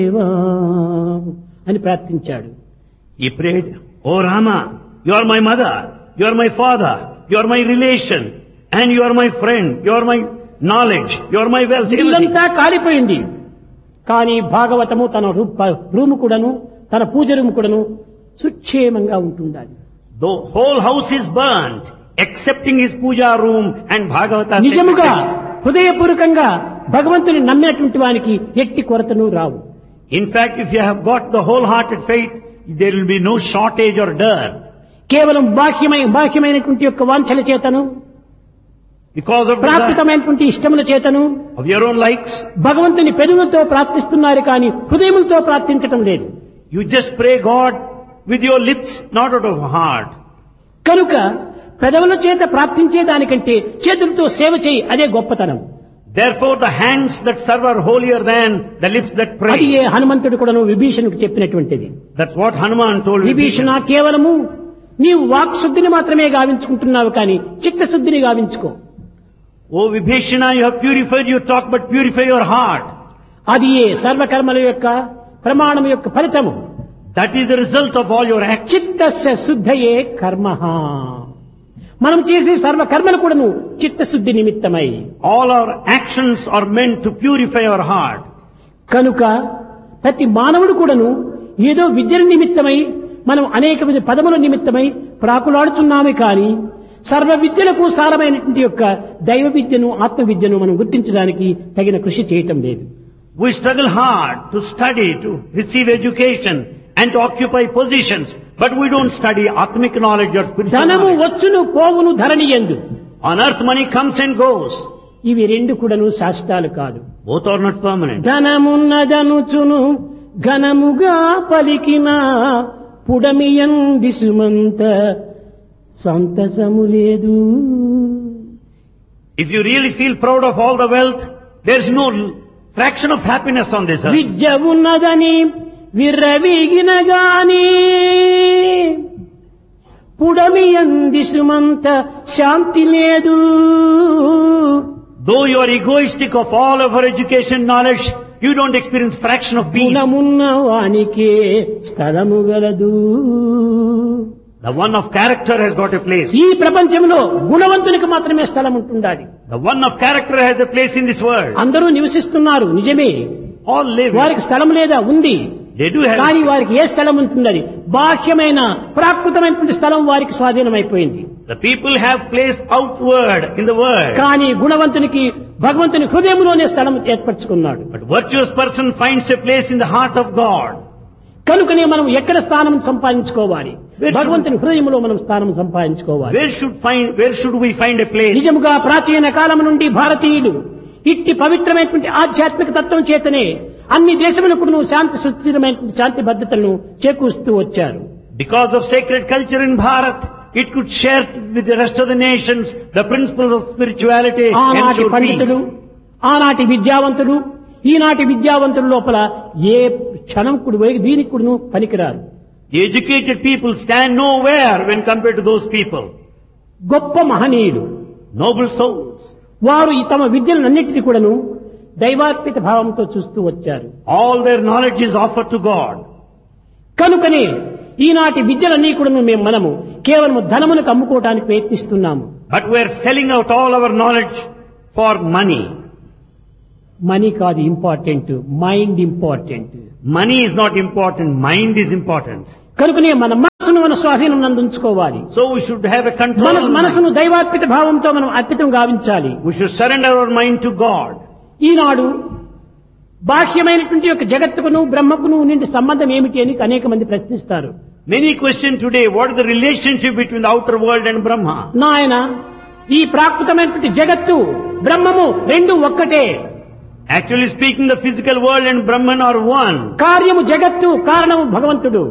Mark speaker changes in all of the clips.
Speaker 1: అని ప్రార్థించాడు.
Speaker 2: He prayed, "O Rama, you are my mother, you are my father, you are my relation, and you are my friend, you are my knowledge, you are my wealth."
Speaker 1: ఇల్లంతా కాలిపోయింది. కానీ భాగవతము తన room కూడాను, తన పూజ room కూడాను సుక్షేమంగా ఉంటుండాలి.
Speaker 2: The whole house is burnt, excepting his puja room and Bhagavata.
Speaker 1: నిజముగా హృదయపూర్వకంగా భగవంతుని నమ్మినటువంటి వానికి ఎట్టి కొరతను రావు.
Speaker 2: In fact, if you have got the wholehearted faith, there will be no shortage or dearth.
Speaker 1: కేవలం బాహ్యమైనటువంటి యొక్క వాంఛల చేతను,
Speaker 2: Because of
Speaker 1: ప్రాకృతమైనటువంటి ఇష్టముల చేతను
Speaker 2: of your own likes,
Speaker 1: భగవంతుని పెదవులతో ప్రార్థిస్తున్నారు కానీ హృదయములతో ప్రార్థించటం లేదు.
Speaker 2: you just pray God with your lips, not out of heart.
Speaker 1: కనుక పెదవుల చేత ప్రార్థించే దానికంటే చేతులతో సేవ చేయి, అదే గొప్పతనం.
Speaker 2: Therefore, the hands that serve are holier than the lips that
Speaker 1: అది
Speaker 2: pray.
Speaker 1: ఏ హనుమంతుడు కూడాను విభీషణుకు చెప్పినటువంటిది.
Speaker 2: That's what Hanuman told
Speaker 1: Vibhishana,
Speaker 2: Vibhishana.
Speaker 1: కేవలము నీవు వాక్శుద్ధిని మాత్రమే గావించుకుంటున్నావు కానీ చిత్తశుద్ధిని గావించుకో.
Speaker 2: Oh Vibhishana, you have purified your talk, but purify your heart.
Speaker 1: అది ఏ సర్వకర్మల యొక్క ప్రమాణం యొక్క ఫలితము.
Speaker 2: That is the result of all your acts.
Speaker 1: చిత్తస్య శుద్ధయే కర్మః. మనం చేసే సర్వకర్మలు కూడాను చిత్తశుద్ధి నిమిత్తమై.
Speaker 2: All our actions are meant to purify our heart.
Speaker 1: కనుక ప్రతి మానవుడు కూడాను ఏదో విద్యల నిమిత్తమై మనం అనేక విధ పదముల నిమిత్తమై ప్రాకులాడుతున్నామే కానీ సర్వ విద్యలకు సారమైనటువంటి యొక్క దైవ విద్యను, ఆత్మ విద్యను మనం గుర్తించడానికి తగిన కృషి చేయటం లేదు.
Speaker 2: We struggle hard to study, to receive education and to occupy positions, but we don't study Atmic knowledge or spiritual
Speaker 1: ధనము
Speaker 2: knowledge.
Speaker 1: వచ్చును పోవును ధరణి యందు.
Speaker 2: On earth money comes and goes.
Speaker 1: ఇవి రెండు కూడాను శాశ్వతాలు కాదు.
Speaker 2: Both are not permanent.
Speaker 1: ధనమున్నదనుచును ఘనముగా పలికిన పుడమియందిసుమంత సంతసము లేదు.
Speaker 2: If you really feel proud of all the wealth, there is no fraction of happiness on this earth.
Speaker 1: విద్య ఉన్నదని విర్రవీగిన గాని పుడమియందిసుమంత శాంతి లేదు.
Speaker 2: Though you are egoistic of all of our education knowledge, you don't experience fraction of peace.
Speaker 1: గుణమున్న వానికే స్థలము గలదు.
Speaker 2: The one of character has got a place.
Speaker 1: ఈ ప్రపంచంలో గుణవంతునికి మాత్రమే స్థలం ఉంటుండాలి.
Speaker 2: The one of character has a place in this world.
Speaker 1: అందరూ నివసిస్తున్నారు నిజమే,
Speaker 2: All live.
Speaker 1: వారికి స్థలం లేదా? ఉంది.
Speaker 2: They do have.
Speaker 1: కానీ వారికి ఏ స్థలం ఉంటుందని బాహ్యమైన ప్రాకృతమైనటువంటి స్థలం వారికి స్వాధీనమైపోయింది.
Speaker 2: The people have place outward in the world.
Speaker 1: కానీ గుణవంతునికి భగవంతుని హృదయంలోనే స్థలం ఏర్పరచుకున్నాడు.
Speaker 2: But virtuous person finds a place in the heart of God.
Speaker 1: కనుకనే మనం ఎక్కడ స్థానం సంపాదించుకోవాలి? భగవంతుని హృదయంలో మనం స్థానం సంపాదించుకోవాలి.
Speaker 2: Where should we find a place?
Speaker 1: నిజముగా ప్రాచీన కాలం నుండి భారతీయులు ఇట్టి పవిత్రమైనటువంటి ఆధ్యాత్మిక తత్వం చేతనే అన్ని దేశములకు శాంతి సుస్థిరమైనటువంటి శాంతి భద్రతలను చేకూరుస్తూ వచ్చారు.
Speaker 2: Because of sacred culture in Bharat, it could share with the rest of the nations the principles of spirituality and
Speaker 1: ఆనాటి
Speaker 2: ensure
Speaker 1: పండితుడు,
Speaker 2: peace.
Speaker 1: ఆనాటి విద్యావంతుడు, ఈనాటి విద్యావంతుల లోపల ఏ క్షణం కుడి దీనికి కూడాను పనికిరారు.
Speaker 2: The educated people stand nowhere when compared to those people.
Speaker 1: గొప్ప మహనీయులు,
Speaker 2: Noble souls.
Speaker 1: వారు ఈ తమ విద్యలన్నింటినీ కూడాను దైవార్పిత భావంతో చూస్తూ వచ్చారు.
Speaker 2: All their knowledge is offered to God.
Speaker 1: కనుకనే ఈనాటి విద్యలన్నీ కూడాను మనము కేవలం ధనములకు అమ్ముకోవడానికి ప్రయత్నిస్తున్నాము.
Speaker 2: But we are selling out all our knowledge for money.
Speaker 1: Money కాదు important, mind important.
Speaker 2: Money is not important, mind is important.
Speaker 1: కనుకనే మన మనసును మన స్వాధీనం నందుంచుకోవాలి.
Speaker 2: So we should have a control. of mind.
Speaker 1: మనసును దైవార్పిత భావంతో మనం అర్పితం గావించాలి.
Speaker 2: We should surrender our mind to God.
Speaker 1: ఈనాడు బాహ్యమైనటువంటి యొక్క జగత్తుకును బ్రహ్మకును నుండి సంబంధం ఏమిటి అని అనేక మంది ప్రశ్నిస్తారు.
Speaker 2: Many question today, what is the relationship between the outer world and Brahma?
Speaker 1: నాయన, ఈ ప్రాకృతమైనటువంటి జగత్తు బ్రహ్మము రెండు ఒక్కటే.
Speaker 2: Actually speaking, the physical world and Brahman are one.
Speaker 1: కార్యము జగత్తు, కారణము భగవంతుడు.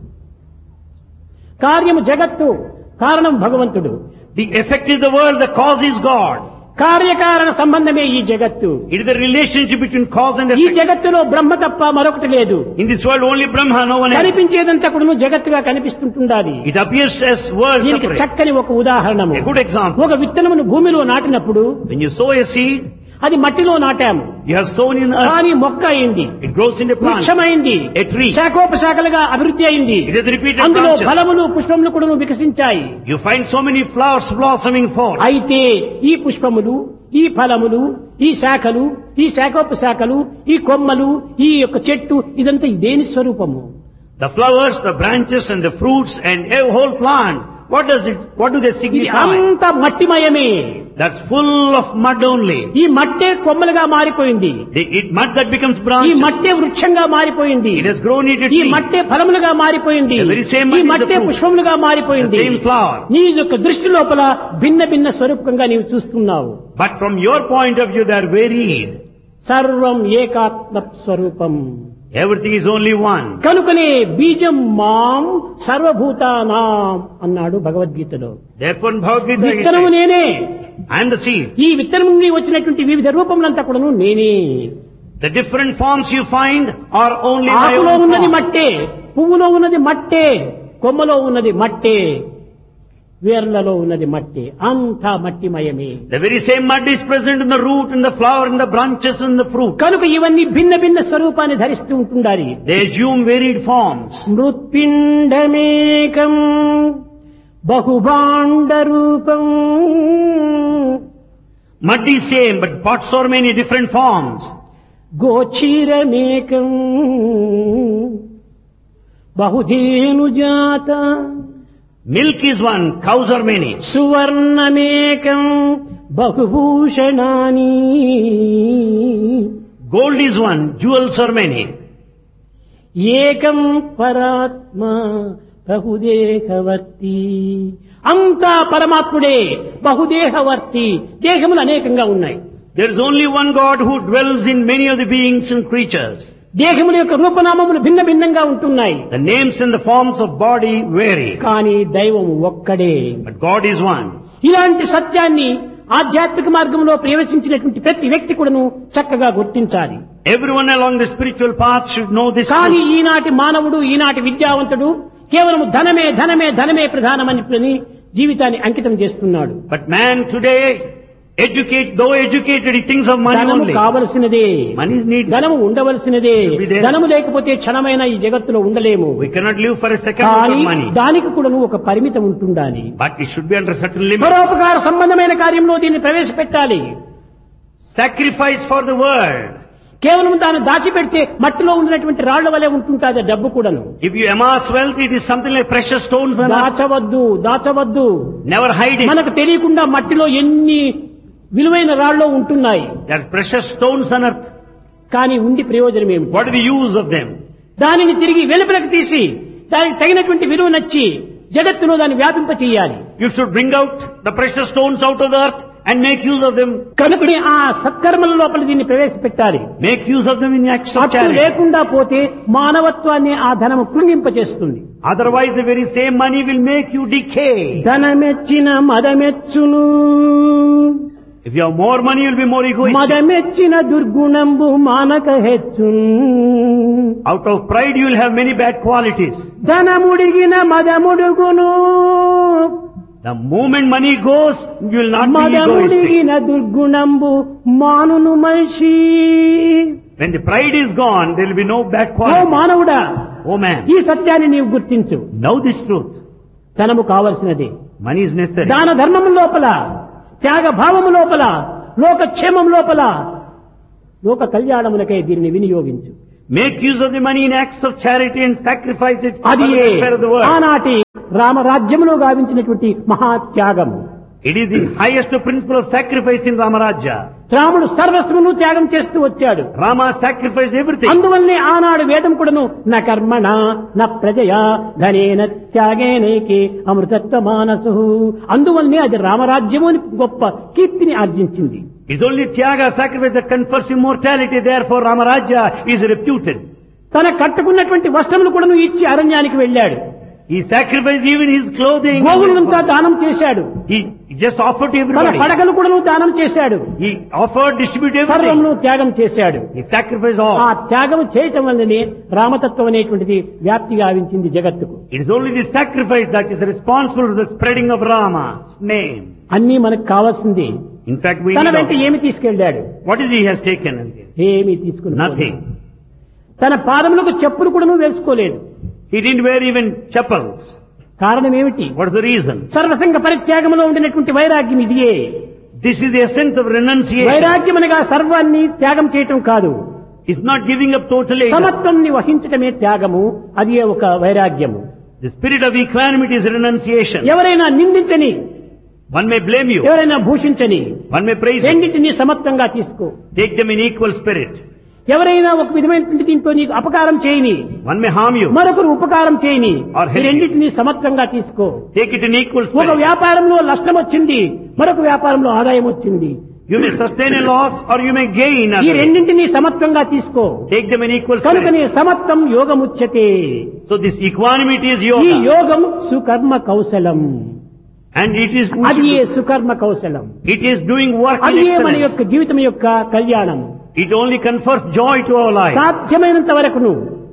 Speaker 1: కార్యము జగత్తు, కారణం భగవంతుడు.
Speaker 2: The effect is the world, the cause is God.
Speaker 1: కార్యకారణ సంబంధమే ఈ జగత్తు.
Speaker 2: It is the relationship between cause and
Speaker 1: ఈ
Speaker 2: effect.
Speaker 1: జగత్తులో బ్రహ్మ తప్ప మరొకటి లేదు.
Speaker 2: In this world only Brahma, no one else.
Speaker 1: కనిపించేదంతా కూడా జగత్తుగా కనిపిస్తుంటుండాలి.
Speaker 2: It appears as world
Speaker 1: దీనికి
Speaker 2: separate.
Speaker 1: చక్కని ఒక ఉదాహరణము.
Speaker 2: A good example.
Speaker 1: ఒక విత్తనమును భూమిలో నాటినప్పుడు
Speaker 2: When you sow a seed,
Speaker 1: అది మట్టిలో నాటాము,
Speaker 2: You have sown in earth.
Speaker 1: కానీ మొక్క అయింది,
Speaker 2: It grows into plant.
Speaker 1: వృక్షమైంది,
Speaker 2: A tree.
Speaker 1: శాఖోపశాఖలుగా అభివృద్ధి అయింది.
Speaker 2: It has repeated
Speaker 1: అందులో
Speaker 2: branches.
Speaker 1: ఫలములు పుష్పములు కూడా వికసించాయి.
Speaker 2: You find so many flowers blossoming forth.
Speaker 1: అయితే ఈ పుష్పములు, ఈ ఫలములు, ఈ శాఖలు, ఈ శాఖోపశాఖలు, ఈ కొమ్మలు, ఈ యొక్క చెట్టు, ఇదంతా దేని స్వరూపము?
Speaker 2: The flowers, the branches and the fruits and a whole plant. What do they
Speaker 1: ఇది
Speaker 2: signify?
Speaker 1: అంత మట్టిమయమే.
Speaker 2: That's full of mud only.
Speaker 1: ఈ మట్టే కొమ్మలుగా మారిపోయింది,
Speaker 2: Mud that becomes
Speaker 1: ఈ
Speaker 2: branches.
Speaker 1: మట్టే వృక్షంగా మారిపోయింది,
Speaker 2: It has grown into
Speaker 1: ఈ
Speaker 2: tree.
Speaker 1: మట్టే ఫలములుగా మారిపోయింది,
Speaker 2: The very same
Speaker 1: ఈ
Speaker 2: mud is the
Speaker 1: మట్టే
Speaker 2: fruit.
Speaker 1: పుష్పములుగా
Speaker 2: The
Speaker 1: మారిపోయింది.
Speaker 2: same flower.
Speaker 1: నీ యొక్క దృష్టి లోపల భిన్న భిన్న స్వరూపంగా నీవు చూస్తున్నావు.
Speaker 2: But from your point of view, they are varied.
Speaker 1: సర్వం ఏకాత్మ స్వరూపం.
Speaker 2: Everything is only one.
Speaker 1: కనుకనే బీజం మాం సర్వభూతానాం అన్నాడు భగవద్గీతలో.
Speaker 2: Therefore, in Bhagavad Gita, he
Speaker 1: విత్తనము
Speaker 2: says,
Speaker 1: నేనే,
Speaker 2: I am the seed.
Speaker 1: ఈ విత్తనం నుండి వచ్చినటువంటి వివిధ రూపములంతా కూడాను నేనే.
Speaker 2: The different forms you find are only my
Speaker 1: ఆకులో
Speaker 2: own
Speaker 1: ఉన్నది
Speaker 2: form.
Speaker 1: మట్టే, పువ్వులో ఉన్నది మట్టే, కొమ్మలో ఉన్నది మట్టే, వేర్లలో ఉన్నది మట్టే, అంతా మట్టిమయమే.
Speaker 2: The very same mud is present in the root, in the flower, in the branches, in the fruit.
Speaker 1: కనుక ఇవన్నీ భిన్న భిన్న స్వరూపాన్ని ధరిస్తూ ఉంటుండాలి.
Speaker 2: They assume varied forms.
Speaker 1: మృత్పిండమేకం బహుభాండ రూపం.
Speaker 2: Mud is same, but pots are many different forms.
Speaker 1: గోచీరమేకం బహుధేనుజాత.
Speaker 2: Milk is one, cows are many.
Speaker 1: సువర్ణమేకం బహుభూషణాని.
Speaker 2: Gold is one, jewels are many.
Speaker 1: ఏకం పరాత్మ బహుదేహవర్తి. అంతా పరమాత్ముడే, బహుదేహవర్తి. దేహములు అనేకంగా ఉన్నాయి.
Speaker 2: There is only one God who dwells in many of the beings and creatures.
Speaker 1: దేహముల యొక్క రూపనామములు భిన్న భిన్నంగా ఉంటున్నాయి,
Speaker 2: The names and the forms of body vary,
Speaker 1: కానీ దైవము ఒక్కడే.
Speaker 2: but God is one.
Speaker 1: ఇలాంటి సత్యాన్ని ఆధ్యాత్మిక మార్గంలో ప్రవేశించినటువంటి ప్రతి వ్యక్తి కూడాను చక్కగా గుర్తించాలి.
Speaker 2: Everyone along the spiritual path should know this
Speaker 1: కానీ
Speaker 2: truth.
Speaker 1: ఈనాటి మానవుడు, ఈనాటి విద్యావంతుడు కేవలం ధనమే ధనమే ధనమే ప్రధానమని జీవితాన్ని అంకితం చేస్తున్నాడు.
Speaker 2: But man today, though educated, he thinks of money
Speaker 1: ధనము
Speaker 2: only.
Speaker 1: కావలసినదే,
Speaker 2: Money is needed.
Speaker 1: ధనము ఉండవలసినదే.
Speaker 2: Should be there.
Speaker 1: ధనము లేకపోతే క్షణమైన ఈ జగత్తులో ఉండలేము.
Speaker 2: We cannot live for a second
Speaker 1: కానీ
Speaker 2: without money.
Speaker 1: దానికి కూడా ఒక పరిమితం ఉంటుండాలి.
Speaker 2: But it should be under certain limits.
Speaker 1: పరోపకార సంబంధమైన కార్యంలో దీన్ని ప్రవేశపెట్టాలి.
Speaker 2: Sacrifice for the world.
Speaker 1: కేవలం దాన్ని దాచిపెడితే మట్టిలో ఉన్నటువంటి రాళ్ల వలె ఉంటుంటాది డబ్బు కూడాను.
Speaker 2: If you amass wealth, it is something like precious stones and
Speaker 1: దాచవద్దు, దాచవద్దు.
Speaker 2: never hide it.
Speaker 1: మనకు తెలియకుండా మట్టిలో ఎన్ని విలువైన రాళ్ళు ఉంటున్నాయి,
Speaker 2: There are precious stones on earth.
Speaker 1: కానీ ఉండి ప్రయోజనం ఏమిటి?
Speaker 2: What is the use of them?
Speaker 1: దానిని తిరిగి వెలుపలకు తీసి దానికి తగినటువంటి విలువ నచ్చి జగత్తులో దాన్ని వ్యాపింప చేయాలి.
Speaker 2: You should bring out the precious stones out of the earth and make use of them.
Speaker 1: కనుకనే ఆ సత్కర్మల లోపల దీన్ని ప్రవేశపెట్టాలి.
Speaker 2: Make use of them in acts of
Speaker 1: అట్టు
Speaker 2: charity.
Speaker 1: లేకుండా పోతే మానవత్వాన్ని ఆ ధనము కృంగింపచేస్తుంది.
Speaker 2: Otherwise, the very same money will make you decay.
Speaker 1: ధనమెచ్చిన మదమెచ్చును,
Speaker 2: If you have more money, you will be more egoistic.
Speaker 1: మదమెచ్చిన దుర్గుణంబు మానక హెచ్చును.
Speaker 2: Out of pride, you will have many bad qualities.
Speaker 1: ధనముడిగిన మదముడుగును,
Speaker 2: The moment money goes, you will not be egoistic.
Speaker 1: మదముడిగిన దుర్గుణంబు మానును మనిషి.
Speaker 2: When the pride is gone, there will be no bad
Speaker 1: oh
Speaker 2: qualities.
Speaker 1: మానవుడా,
Speaker 2: Oh man,
Speaker 1: ఈ సత్యాన్ని నీవు గుర్తించు.
Speaker 2: know this truth.
Speaker 1: ధనము కావలసినది.
Speaker 2: Money is necessary.
Speaker 1: దాన ధర్మము లోపల, త్యాగ భావము లోపల, లోకక్షేమం లోపల, లోక కళ్యాణమునకై దీన్ని వినియోగించు.
Speaker 2: Make use of the money in acts of charity and sacrifice it for
Speaker 1: అది
Speaker 2: the welfare of the world.
Speaker 1: ఆనాటి రామరాజ్యములో గావించినటువంటి మహాత్యాగము.
Speaker 2: It is the highest principle of sacrifice in Ramarajya.
Speaker 1: రాముడు సర్వస్వమును త్యాగం చేస్తూ వచ్చాడు.
Speaker 2: Rama sacrificed everything.
Speaker 1: అందువల్లనే ఆనాడు వేదం కూడాను న కర్మణ న ప్రజయా ధనేన త్యాగేనైకే అమృతత్వ మానసు. అందువల్లనే అది రామరాజ్యము అని గొప్ప కీర్తిని ఆర్జించింది.
Speaker 2: It's only Tyaga, sacrifice that confers immortality. Therefore, Ramarajya is reputed.
Speaker 1: తన కట్టుకున్నటువంటి వస్త్రములు కూడాను ఇచ్చి అరణ్యానికి వెళ్ళాడు.
Speaker 2: He sacrificed even his clothing.
Speaker 1: గోవులంతా దానం చేశాడు.
Speaker 2: He just offered to
Speaker 1: తన
Speaker 2: everybody.
Speaker 1: పడగలు కూడాను దానం చేశాడు.
Speaker 2: He offered, distributed everything.
Speaker 1: సర్వమును త్యాగం చేశాడు.
Speaker 2: He sacrificed
Speaker 1: ఆ
Speaker 2: all.
Speaker 1: త్యాగం చేయటం వల్లనే రామతత్వం అనేటువంటిది వ్యాప్తి గావించింది జగత్తుకు.
Speaker 2: It is only the sacrifice that is responsible for the spreading of Rama's name.
Speaker 1: అన్నీ మనకు కావాల్సింది.
Speaker 2: In fact, we
Speaker 1: తన
Speaker 2: need
Speaker 1: వెంట ఏమి తీసుకెళ్ళాడు?
Speaker 2: what is he has taken?
Speaker 1: ఏమి తీసుకుని
Speaker 2: Nothing.
Speaker 1: తన పాదములకు చెప్పులు కూడా వేసుకోలేదు.
Speaker 2: He didn't wear even chappals.
Speaker 1: కారణం ఏమిటి?
Speaker 2: What is the reason?
Speaker 1: సర్వసంగ పరిత్యాగంలో ఉండినటువంటి వైరాగ్యం ఇదియే.
Speaker 2: This is the essence of renunciation.
Speaker 1: వైరాగ్యం అనగా సర్వాన్ని త్యాగం చేయటం కాదు,
Speaker 2: It's not giving up totally.
Speaker 1: సమత్వాన్ని వహించటమే త్యాగము. అది ఒక వైరాగ్యము.
Speaker 2: The spirit of equanimity is renunciation.
Speaker 1: ఎవరైనా నిందించని,
Speaker 2: One may blame you.
Speaker 1: ఎవరైనా భూషించని,
Speaker 2: One may praise you.
Speaker 1: రెండింటినీ సమత్వంగా తీసుకో.
Speaker 2: Take them in equal spirit.
Speaker 1: ఎవరైనా ఒక విధమైనటువంటి దీంట్లో నీకు అపకారం చేయని,
Speaker 2: One may harm you.
Speaker 1: మరొకరు ఉపకారం చేయని,
Speaker 2: Or help
Speaker 1: ఈ రెండింటినీ సమత్వంగా తీసుకో.
Speaker 2: Take it in equal
Speaker 1: ఒక
Speaker 2: spirit.
Speaker 1: వ్యాపారంలో నష్టం వచ్చింది, మరొక వ్యాపారంలో ఆదాయం వచ్చింది.
Speaker 2: You may sustain a loss or you may gain.
Speaker 1: ఈ
Speaker 2: Other.
Speaker 1: రెండింటినీ సమత్వంగా తీసుకో.
Speaker 2: Take them in equal
Speaker 1: కనుకనే
Speaker 2: spirit.
Speaker 1: సమత్వం యోగముచ్యతే.
Speaker 2: So this equanimity is
Speaker 1: ఈ
Speaker 2: yoga.
Speaker 1: యోగం సుకర్మ కౌశలం.
Speaker 2: And it is,
Speaker 1: అది ఏ సుకర్మ కౌశలం.
Speaker 2: it is doing work in
Speaker 1: అది ఏ మన
Speaker 2: excellence.
Speaker 1: యొక్క జీవితం యొక్క కళ్యాణం.
Speaker 2: It only confers joy to our life.
Speaker 1: సాధ్యమైనంత వరకును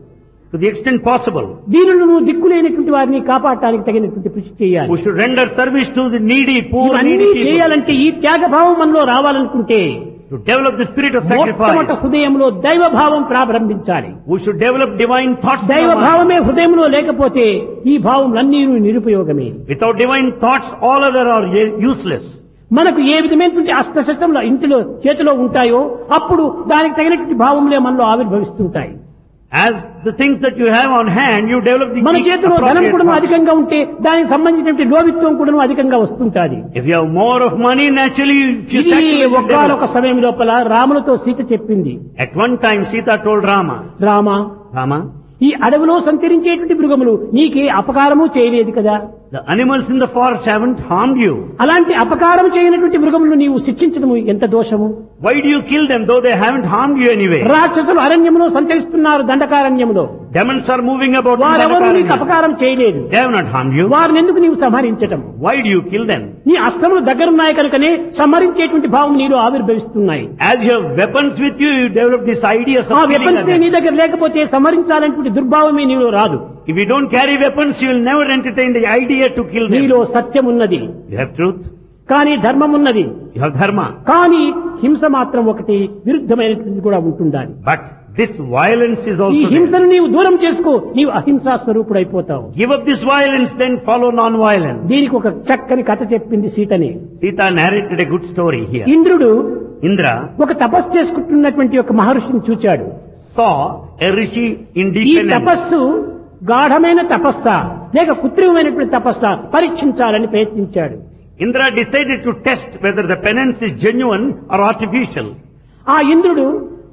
Speaker 2: To the extent possible.
Speaker 1: దీనులను నువ్వు దిక్కులేనటువంటి వారిని కాపాడటానికి తగినటువంటి కృషి చేయాలి.
Speaker 2: We should render service to the needy, poor,
Speaker 1: ఇవన్నీ
Speaker 2: needy people.
Speaker 1: చేయాలంటే ఈ త్యాగభావం మనలో రావాలనుకుంటే
Speaker 2: To develop the spirit of
Speaker 1: మొట్టమొదట
Speaker 2: sacrifice.
Speaker 1: హృదయంలో దైవభావం ప్రారంభించాలి.
Speaker 2: We should develop divine thoughts. in our mind.
Speaker 1: దైవభావమే హృదయంలో లేకపోతే ఈ భావములన్నీ నిరుపయోగమే.
Speaker 2: Without divine thoughts, all other are useless.
Speaker 1: మనకు ఏ విధమైనటువంటి అస్త్రశస్త్రంలో ఇంటిలో చేతిలో ఉంటాయో అప్పుడు దానికి తగినటువంటి భావములే మనలో ఆవిర్భవిస్తుంటాయి.
Speaker 2: As the things that you have on hand, you develop the
Speaker 1: మన చేతిలో ధనం
Speaker 2: appropriate
Speaker 1: కూడా
Speaker 2: thoughts.
Speaker 1: అధికంగా ఉంటే దానికి సంబంధించినటువంటి లోభిత్వం కూడా అధికంగా వస్తుంటాది.
Speaker 2: If you have more of money, naturally you
Speaker 1: ఇది
Speaker 2: sacrifice your
Speaker 1: ఒకానొక
Speaker 2: develop.
Speaker 1: సమయం లోపల రాములతో సీత చెప్పింది,
Speaker 2: At one time, Sita told Rama,
Speaker 1: Rama,
Speaker 2: Rama,
Speaker 1: ఈ అడవిలో సంచరించేటువంటి మృగములు నీకే అపకారము చేయలేదు కదా,
Speaker 2: the animals in the forest haven't harmed you.
Speaker 1: అలాంటి అపకారం చేయనటువంటి మృగములను నీవు శిక్షించడము ఎంత దోషము.
Speaker 2: Why do you kill them though they haven't harmed you anyway?
Speaker 1: రాక్షసులు అరణ్యములో సంచరిస్తున్నారు, దండకారణ్యములో.
Speaker 2: Demons are moving about in
Speaker 1: వారెవరూ నీకు
Speaker 2: Dandakaranya.
Speaker 1: అపకారం చేయలేదు.
Speaker 2: They have not harmed you.
Speaker 1: వారిని ఎందుకు నీవు సంహరించటం?
Speaker 2: Why do you kill them?
Speaker 1: నీ అస్త్రములు దగ్గరున్నాయి కనుకనే సంహరించేటువంటి భావం నీలో ఆవిర్భవిస్తున్నాయి.
Speaker 2: As you have weapons with you, you develop this idea of
Speaker 1: ఆ
Speaker 2: killing
Speaker 1: వెపన్స్ నీ
Speaker 2: others.
Speaker 1: దగ్గర లేకపోతే సంహరించాలనేటువంటి దుర్భావమే నీలో రాదు.
Speaker 2: If you don't carry weapons, you will never entertain the idea to kill them.
Speaker 1: నీలో సత్యం ఉన్నది,
Speaker 2: You have truth,
Speaker 1: కానీ ధర్మం ఉన్నది,
Speaker 2: you have dharma.
Speaker 1: కానీ హింస మాత్రం ఒకటి విరుద్ధమైనటువంటి కూడా ఉంటుండాలి.
Speaker 2: But this violence is
Speaker 1: ఈ
Speaker 2: also there.
Speaker 1: హింసను నీవు దూరం చేసుకో, నీవు అహింసా స్వరూపుడైపోతావు.
Speaker 2: Give up this violence, then follow non-violence.
Speaker 1: దీనికి ఒక చక్కని కథ చెప్పింది సీతని.
Speaker 2: Sita narrated a good story here.
Speaker 1: ఇంద్రుడు
Speaker 2: Indra
Speaker 1: ఒక తపస్సు చేసుకుంటున్నటువంటి ఒక మహర్షిని చూచాడు.
Speaker 2: saw a rishi in
Speaker 1: ఈ
Speaker 2: deep penance.
Speaker 1: తపస్సు గాఢమైన తపస్సా లేక కృత్రిమమైనటువంటి తపస్సా పరీక్షించాలని ప్రయత్నించాడు.
Speaker 2: Indra decided to test whether the penance is genuine or artificial.
Speaker 1: ఆ ఇంద్రుడు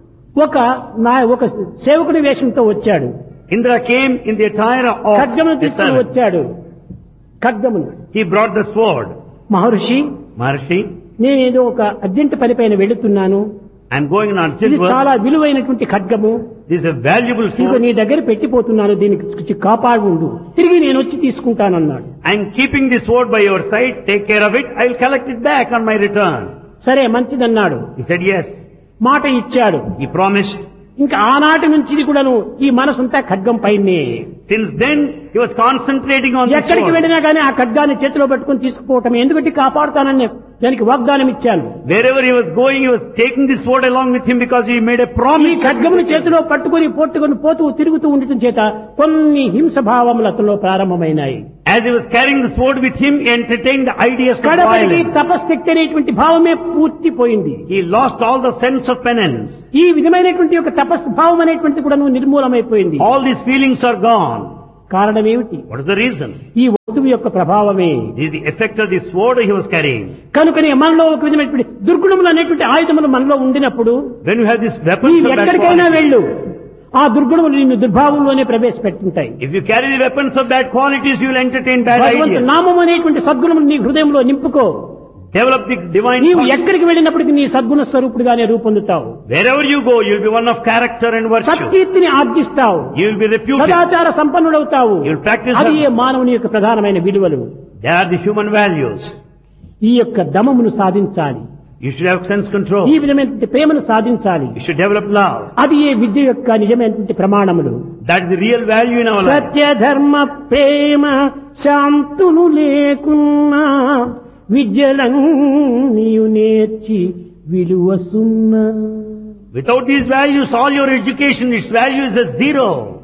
Speaker 1: ఒక సేవకుడి వేషంతో వచ్చాడు.
Speaker 2: Indra came in the attire of
Speaker 1: ఖడ్గమును
Speaker 2: the
Speaker 1: తీసుకుని
Speaker 2: servant.
Speaker 1: వచ్చాడు. ఖడ్గమును.
Speaker 2: He brought the sword.
Speaker 1: Maharshi,
Speaker 2: Maharshi,
Speaker 1: నేనేదో ఒక అర్జెంట్ పని పైన వెళుతున్నాను,
Speaker 2: I'm going on
Speaker 1: ఇది
Speaker 2: urgent
Speaker 1: చాలా
Speaker 2: work.
Speaker 1: విలువైనటువంటి ఖడ్గము,
Speaker 2: This is a valuable
Speaker 1: ఇదిగో
Speaker 2: sword.
Speaker 1: నీ దగ్గర పెట్టిపోతున్నాను, దీనికి కాపాడు ఉండు, తిరిగి నేను వచ్చి తీసుకుంటానన్నాడు.
Speaker 2: I'm keeping this sword by your side. Take care of it. I'll collect it back on my return.
Speaker 1: సరే మంచిదన్నాడు.
Speaker 2: He said yes.
Speaker 1: మాట ఇచ్చాడు.
Speaker 2: He promised.
Speaker 1: ఇంకా ఆనాటి నుంచి ఇది కూడాను ఈ మనసంతా ఖడ్గం పైనే.
Speaker 2: Since then, he was concentrating on this
Speaker 1: ఎక్కడికి
Speaker 2: sword.
Speaker 1: వెళ్ళినా కానీ ఆ ఖడ్గాన్ని చేతిలో పట్టుకుని తీసుకుపోవటం, ఎందుకంటే కాపాడుతానని దానికి వాగ్దానం ఇచ్చాను.
Speaker 2: Wherever he was going, he was taking this sword along with him because he made a
Speaker 1: ఈ
Speaker 2: promise.
Speaker 1: ఖడ్గమును చేతిలో పట్టుకుని తిరుగుతూ ఉండటం చేత కొన్ని హింస భావములు అతనిలో ప్రారంభమైనాయి.
Speaker 2: As he was carrying the sword with him, he entertained the ideas of
Speaker 1: కడపటికి
Speaker 2: violence.
Speaker 1: తపశ్శక్తి అనేటువంటి భావమే పూర్తిపోయింది.
Speaker 2: He lost all the sense of penance.
Speaker 1: ఈ విధమైనటువంటి ఒక తపస్సు భావం అనేటువంటి కూడా నిర్మూలమైపోయింది.
Speaker 2: All these feelings are gone.
Speaker 1: కారణం ఏమిటి?
Speaker 2: What is the reason?
Speaker 1: ఈ వస్తువు యొక్క ప్రభావమే.
Speaker 2: This is the effect of the sword he was carrying.
Speaker 1: కనుకనే మనలో ఒక విధమైనటువంటి దుర్గుణములు అనేటువంటి ఆయుధములు మనలో ఉండినప్పుడు
Speaker 2: When you have these
Speaker 1: నీవు
Speaker 2: weapons of bad
Speaker 1: ఎక్కడికైనా
Speaker 2: quality,
Speaker 1: వెళ్ళు, ఆ దుర్గుణములు నిన్ను దుర్భావంలోనే ప్రవేశపెట్టుంటాయి.
Speaker 2: if you carry the weapons of bad qualities, you will entertain bad
Speaker 1: భగవంతు
Speaker 2: ideas.
Speaker 1: నామం అనేటువంటి సద్గుణములు నీ హృదయంలో నింపుకో.
Speaker 2: Develop the divine
Speaker 1: నీవు
Speaker 2: thoughts.
Speaker 1: ఎక్కడికి వెళ్ళినప్పటికీ నీ సద్గుణ స్వరూపుడుగానే రూపొందుతావు.
Speaker 2: Wherever you go, you will be one of character and virtue.
Speaker 1: సత్కీర్తిని ఆర్జిస్తావు.
Speaker 2: You will be reputed.
Speaker 1: సదాచార సంపన్నుడవుతావు.
Speaker 2: You will practice
Speaker 1: అది
Speaker 2: them.
Speaker 1: ఏ మానవుని యొక్క ప్రధానమైన విలువలు.
Speaker 2: They are the human values.
Speaker 1: ఈ యొక్క దమమును సాధించాలి.
Speaker 2: You should have sense control.
Speaker 1: ఈ విధమైనటువంటి ప్రేమను సాధించాలి.
Speaker 2: You should develop love.
Speaker 1: అది ఏ విద్య యొక్క నిజమైనటువంటి ప్రమాణములు.
Speaker 2: That is the real value in our life.
Speaker 1: సత్య ధర్మ ప్రేమ శాంతులు లేకున్నా విద్యలన్నీయు నేర్చి విలువ సున్నా.
Speaker 2: Without these values, all your education, its value is a zero.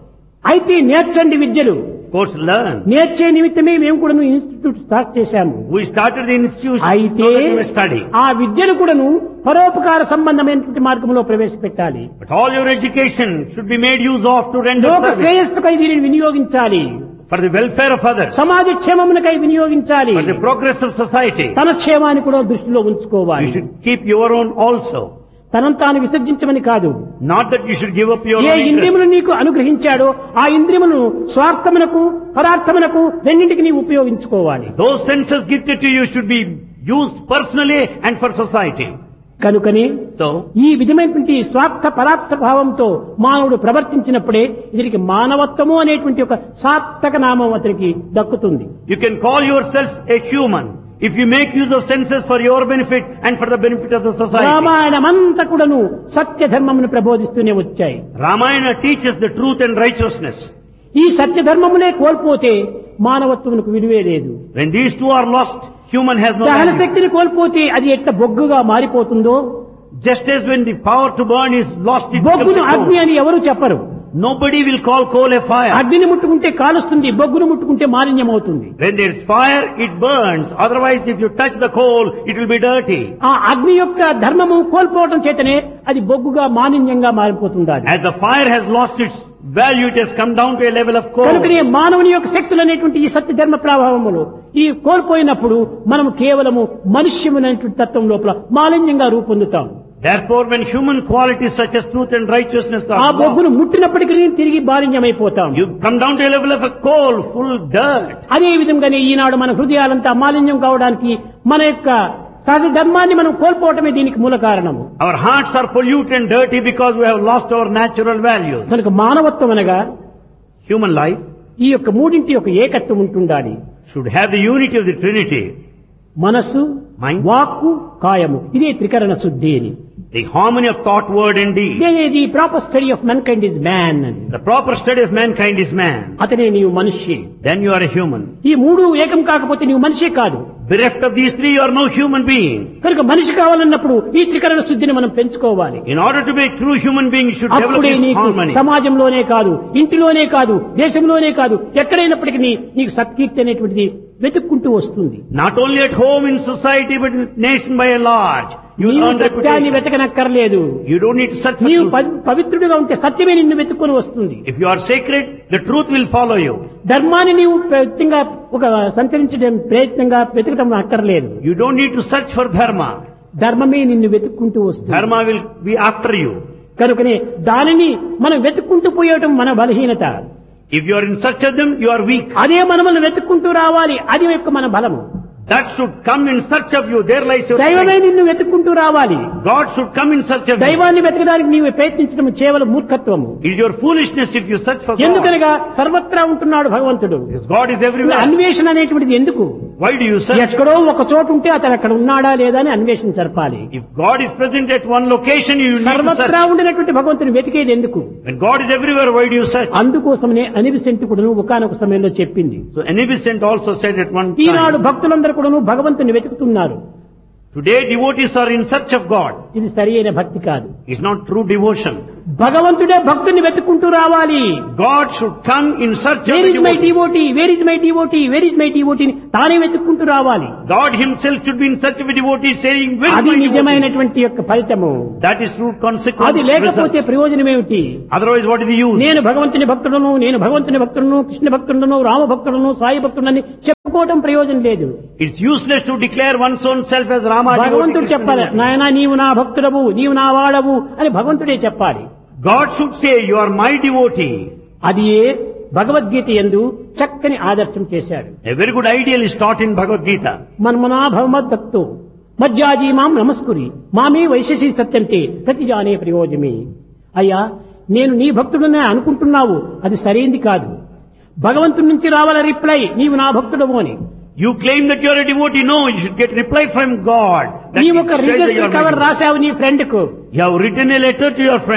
Speaker 1: అయితే నేర్చండి విద్యలు.
Speaker 2: Of course, learn.
Speaker 1: నేర్చే నిమిత్తమే మేము కూడా ఇన్స్టిట్యూట్ స్టార్ట్ చేశాము.
Speaker 2: We started the institute
Speaker 1: అయితే
Speaker 2: so that we may study.
Speaker 1: ఆ విద్యను కూడాను పరోపకార సంబంధమైనటువంటి మార్గంలో ప్రవేశపెట్టాలి.
Speaker 2: But all your education should be made use of to render
Speaker 1: లోక
Speaker 2: service
Speaker 1: శ్రేయస్సుకై దీనిని వినియోగించాలి.
Speaker 2: for the welfare of others,
Speaker 1: సమాజ క్షేమమునకై వినియోగించాలి.
Speaker 2: for the progress of society.
Speaker 1: తన క్షేమాన్ని కూడా దృష్టిలో ఉంచుకోవాలి.
Speaker 2: You should keep your own also.
Speaker 1: తనను తాను విసర్జించమని కాదు.
Speaker 2: Not that you should give up your
Speaker 1: A
Speaker 2: own interest.
Speaker 1: ఇంద్రియములు నీకు అనుగ్రహించాడో ఆ ఇంద్రియములను స్వార్థమునకు పరార్థమునకు రెండింటికి నీవు ఉపయోగించుకోవాలి.
Speaker 2: Those senses gifted to you should be used personally and for society.
Speaker 1: కనుకనే
Speaker 2: So,
Speaker 1: ఈ విధమైనటువంటి స్వార్థ పరార్థ భావంతో మానవుడు ప్రవర్తించినప్పుడే ఇతనికి మానవత్వము అనేటువంటి ఒక సార్థక నామం అతనికి దక్కుతుంది.
Speaker 2: you can call yourself a human if you make use of senses for your benefit and for the benefit of the society.
Speaker 1: రామాయణమంతా కూడాను సత్య ధర్మమును ప్రబోధిస్తూనే వచ్చాయి.
Speaker 2: Ramayana teaches the truth and righteousness.
Speaker 1: ఈ సత్య ధర్మములే కోల్పోతే మానవత్వమునకు విలువే లేదు.
Speaker 2: When these two are lost, human has no
Speaker 1: దహన
Speaker 2: value.
Speaker 1: శక్తిని కోల్పోతే అది ఎట్లా బొగ్గుగా మారిపోతుందో,
Speaker 2: Just as when the power to burn is lost, it becomes
Speaker 1: బొగ్గును
Speaker 2: a
Speaker 1: అగ్ని
Speaker 2: coal.
Speaker 1: అని ఎవరు చెప్పరు.
Speaker 2: Nobody will call coal a fire.
Speaker 1: అగ్నిని ముట్టుకుంటే కాలుస్తుంది, బొగ్గును ముట్టుకుంటే మాలిన్యం అవుతుంది.
Speaker 2: When there is fire, it burns. Otherwise, if you touch the coal, it will be dirty.
Speaker 1: ఆ అగ్ని యొక్క ధర్మము కోల్పోవడం చేతనే అది బొగ్గుగా మాలిన్యంగా మారిపోతుంది.
Speaker 2: As the fire has lost its value, it has come down to a level of coal.
Speaker 1: కనుకనే మానవుని యొక్క శక్తులు అనేటువంటి ఈ సత్య ధర్మ ప్రభావములు ఈ కోల్పోయినప్పుడు మనము కేవలము మనుష్యమునటువంటి తత్వం లోపల మాలిన్యంగా రూపొందుతాం.
Speaker 2: Therefore, when human qualities such as truth and righteousness
Speaker 1: ఆ
Speaker 2: are lost,
Speaker 1: బొగ్గును ముట్టినప్పటికీ తిరిగి మాలిన్యమైపోతాం.
Speaker 2: you come down to a level of a coal, full dirt.
Speaker 1: అదే విధంగానే ఈనాడు మన హృదయాలంతా మాలిన్యం కావడానికి మన యొక్క సహజ ధర్మాన్ని మనం కోల్పోవటమే దీనికి మూల కారణము.
Speaker 2: Our hearts are polluted and dirty because we have lost our natural values.
Speaker 1: కనుక మానవత్వం అనగా
Speaker 2: Human life
Speaker 1: ఈ యొక్క మూడింటి యొక్క ఏకత్వం ఉంటుండాలి.
Speaker 2: should have the unity of the Trinity.
Speaker 1: మనస్సు,
Speaker 2: Mind.
Speaker 1: వాక్కు, కాయము, ఇదే త్రికరణ శుద్ధి అని.
Speaker 2: The harmony of thought, word and deed.
Speaker 1: The proper study of men kind is man అని.
Speaker 2: The proper study of mankind is man.
Speaker 1: అతనే నీవు మనిషి.
Speaker 2: Then you are a human.
Speaker 1: ఈ మూడు ఏకం కాకపోతే నీవు మనిషే కాదు.
Speaker 2: Bereft of these three, you are no human being.
Speaker 1: కనుక మనిషి కావాలన్నప్పుడు ఈ త్రికరణ శుద్ధిని మనం పెంచుకోవాలి.
Speaker 2: In order to be a true human being, you should develop
Speaker 1: అప్పుడే
Speaker 2: this
Speaker 1: నీకు
Speaker 2: harmony.
Speaker 1: సమాజంలోనే కాదు, ఇంటిలోనే కాదు, దేశంలోనే కాదు, ఎక్కడైనప్పటికీ నీకు సత్కీర్తి అనేటువంటిది వెతుక్కుంటూ వస్తుంది.
Speaker 2: Not only at home in society, but in nation by and large. You will
Speaker 1: నీవు
Speaker 2: earn
Speaker 1: సత్యాన్ని
Speaker 2: reputation.
Speaker 1: వెతకనక్కర్లేదు.
Speaker 2: You don't need to search for
Speaker 1: నీవు
Speaker 2: truth.
Speaker 1: పవిత్రుడిగా ఉంటే సత్యమే నిన్ను వెతుక్కొని వస్తుంది.
Speaker 2: If you are sacred, the truth will follow you.
Speaker 1: ధర్మాన్ని నీవు ప్రయత్నంగా ఒక సంచరించడం ప్రయత్నంగా వెతకటం అక్కర్లేదు.
Speaker 2: You don't need to search for dharma.
Speaker 1: ధర్మమే నిన్ను వెతుక్కుంటూ వస్తుంది.
Speaker 2: Dharma will be after you.
Speaker 1: కనుకనే దానిని మనం వెతుక్కుంటూ పోయటం మన బలహీనత.
Speaker 2: If you are in search of them, you are weak.
Speaker 1: అదే మనల్ని వెతుక్కుంటూ రావాలి, అది యొక్క మన బలము.
Speaker 2: That should come in search of you. There lies your
Speaker 1: దైవమే
Speaker 2: strength.
Speaker 1: నిన్ను వెతుక్కుంటూ రావాలి.
Speaker 2: God should come in search of you.
Speaker 1: దైవాన్ని వెతకడానికి నీవు ప్రయత్నించడం కేవలం మూర్ఖత్వము.
Speaker 2: It is your foolishness if you search for God.
Speaker 1: ఎందుకనగా సర్వత్రా ఉంటున్నాడు భగవంతుడు.
Speaker 2: Because God is everywhere.
Speaker 1: అన్వేషణ అనేటువంటిది ఎందుకు?
Speaker 2: Why do you search?
Speaker 1: ఎక్కడో ఒక చోటు ఉంటే అతను అక్కడ ఉన్నాడా లేదా అని అన్వేషణ జరపాలి.
Speaker 2: If God is present at one location, you need to
Speaker 1: సర్వత్రా
Speaker 2: search.
Speaker 1: ఉండినటువంటి భగవంతుని వెతికేది ఎందుకు?
Speaker 2: When God is everywhere, why do you search?
Speaker 1: అందుకోసమనే అనివిసెంట్ కూడాను ఒకానొక సమయంలో చెప్పింది.
Speaker 2: So Anibiscent also said at one
Speaker 1: Eenadu
Speaker 2: time,
Speaker 1: భక్తులందరూ కూడాను భగవంతుని వెతుకుతున్నారు.
Speaker 2: today devotees are in search of God.
Speaker 1: ఇది సరి అయిన భక్తి కాదు.
Speaker 2: It's not true devotion.
Speaker 1: భగవంతుడే భక్తుని వెతుక్కుంటూ రావాలి.
Speaker 2: God should come in search of
Speaker 1: wear
Speaker 2: the
Speaker 1: is my
Speaker 2: devotee.
Speaker 1: Devotee, where is my devotee, where is my devotee తానే వెతుక్కుంటూ రావాలి.
Speaker 2: God himself should be in search of a devotee saying, where is
Speaker 1: అది
Speaker 2: my devotee?
Speaker 1: నిజమైనటువంటి యొక్క ఫలితము.
Speaker 2: That is true consequence.
Speaker 1: అది లేకపోతే
Speaker 2: result.
Speaker 1: ప్రయోజనం ఏమిటి?
Speaker 2: Otherwise, what is the use?
Speaker 1: నేను భగవంతుని భక్తుడను, నేను భగవంతుని భక్తుడను, కృష్ణ భక్తుడను, రామ భక్తుడను, సాయి భక్తుడని చెప్పుకోవటం ప్రయోజనం లేదు.
Speaker 2: It's useless to declare one's own self as Rama
Speaker 1: భగవంతుడు
Speaker 2: devotee.
Speaker 1: చెప్పాలి, నాయనా నీవు నా భక్తుడవు, నీవు నా వాడవు అని భగవంతుడే చెప్పాలి.
Speaker 2: God should say, you are my devotee.
Speaker 1: అది భగవద్గీత యందు చక్కని ఆదర్శం చేశాడు.
Speaker 2: A very good ideal is taught in Bhagavad Gita.
Speaker 1: మన్మనా భగవద్భక్తో మజ్జాజీ మాం నమస్కురి మామే వైశసి సత్యంతే ప్రతిజానే ప్రయోజమే. అయ్యా నేను నీ భక్తుడనే అనుకుంటున్నావు, అది సరైంది కాదు. భగవంతుడి నుంచి రావాల రిప్లై, నీవు నా భక్తుడవు అని.
Speaker 2: You claim that you are a devotee. No, you should get reply from God. That
Speaker 1: నీ
Speaker 2: it
Speaker 1: ఒక
Speaker 2: says that you
Speaker 1: register
Speaker 2: are my
Speaker 1: cover
Speaker 2: devotee.
Speaker 1: రాశావు నీ ఫ్రెండ్ కు,
Speaker 2: You have written a letter to your friend.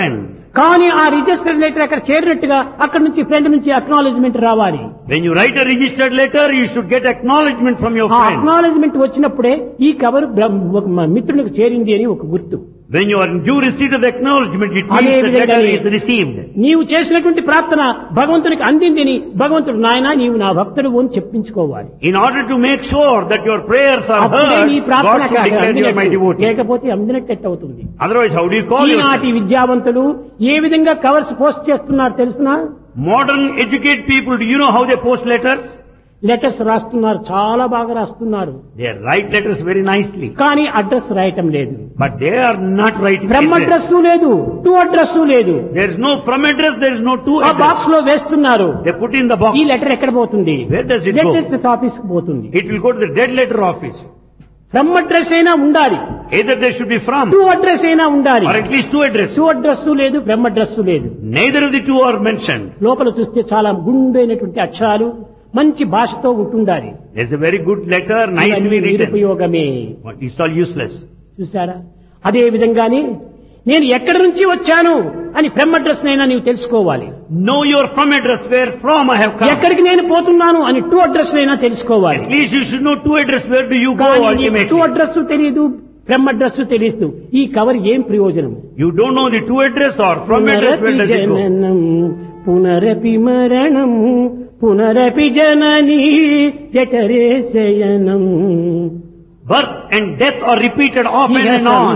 Speaker 1: కానీ ఆ registered letter అక్కడ చేరినట్టుగా అక్కడ నుంచి friend నుంచి అక్నాలెడ్జ్మెంట్ రావాలి.
Speaker 2: When you write a registered letter, you should get acknowledgement from your
Speaker 1: ఆ
Speaker 2: friend.
Speaker 1: అక్నాలెడ్జ్మెంట్ వచ్చినప్పుడే ఈ కవర్ ఒక మిత్రునికి చేరింది అని ఒక గుర్తు.
Speaker 2: When you are in due receipt of the acknowledgement, it means the letter is received.
Speaker 1: నీవు చేసినటువంటి ప్రార్థన భగవంతునికి అందింది అని భగవంతుడు నాయనా నీవు నా భక్తుడు అని చెప్పించుకోవాలి.
Speaker 2: In order to make sure that your prayers are
Speaker 1: అప్పుడే నీ
Speaker 2: heard,
Speaker 1: ప్రార్థన
Speaker 2: God should declare you are my devotee.
Speaker 1: లేకపోతే అందినట్టు అవుతుంది.
Speaker 2: Otherwise, how do you call
Speaker 1: ఈనాటి
Speaker 2: yourself?
Speaker 1: విద్యావంతులు ఏ విధంగా కవర్స్ పోస్ట్ చేస్తున్నారు తెలుసునా?
Speaker 2: Modern educated people, do you know how they post letters?
Speaker 1: Letters రాస్తున్నారు, చాలా బాగా రాస్తున్నారు.
Speaker 2: They write letters very nicely.
Speaker 1: కానీ అడ్రస్ రాయటం లేదు.
Speaker 2: But they are not writing
Speaker 1: from
Speaker 2: address.
Speaker 1: Address లేదు, టు అడ్రస్ లేదు.
Speaker 2: There is no from address, there is no to
Speaker 1: ఆ
Speaker 2: address.
Speaker 1: బాక్స్ లో వేస్తున్నారు.
Speaker 2: They put in the box.
Speaker 1: ఈ letter ఎక్కడ పోతుంది?
Speaker 2: Where does it go?
Speaker 1: Letters office కు పోతుంది.
Speaker 2: It will go to the dead letter office.
Speaker 1: From address అయినా ఉండాలి,
Speaker 2: Either there should be from,
Speaker 1: to address అయినా ఉండాలి.
Speaker 2: or at least to address.
Speaker 1: To address లేదు, from address లేదు.
Speaker 2: Neither of the two are mentioned.
Speaker 1: లోపల చూస్తే చాలా గుండైనటువంటి అక్షరాలు మంచి భాషతో ఉంటుండాలి.
Speaker 2: There's a very good letter, nicely
Speaker 1: ఇవన్నీ
Speaker 2: written.
Speaker 1: నిరుపయోగమే.
Speaker 2: But it's all useless.
Speaker 1: చూసారా? అదే విధంగానే నేను ఎక్కడి నుంచి వచ్చాను అని ఫ్రమ్ అడ్రస్ నైనా నీవు తెలుసుకోవాలి.
Speaker 2: Know your from address, where from I have come.
Speaker 1: ఎక్కడికి నేను పోతున్నాను అని టు అడ్రస్ నైనా తెలుసుకోవాలి.
Speaker 2: At least you should know to address, where do you go
Speaker 1: to
Speaker 2: ultimately.
Speaker 1: Address తెలియదు, ఫ్రమ్ అడ్రస్ తెలియదు. ఈ కవర్ ఏం ప్రయోజనం?
Speaker 2: You don't know the to address or from address, where does it go?
Speaker 1: పునరపి మరణం పునరపి జననీ జఠరే శయనం.
Speaker 2: Birth and death are repeated often and on.